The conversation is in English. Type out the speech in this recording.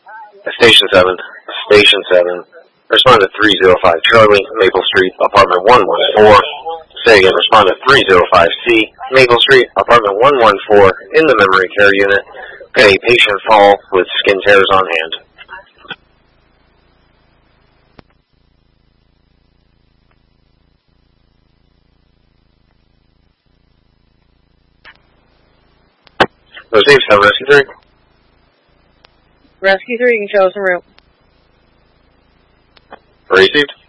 Station 7. Station 7. Respond to 305 Charlie, Maple Street, apartment 114. Say again, respond to 305C, Maple Street, apartment 114, in the memory care unit. Okay, patient fall with skin tears on hand. Received, 7 Rescue 3. Rescue 3, you can show us en route. Received.